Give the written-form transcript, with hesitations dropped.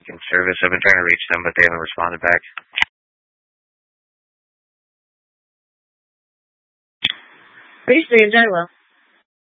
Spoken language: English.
in service. I've been trying to reach them, but they haven't responded back. Reached the Agile.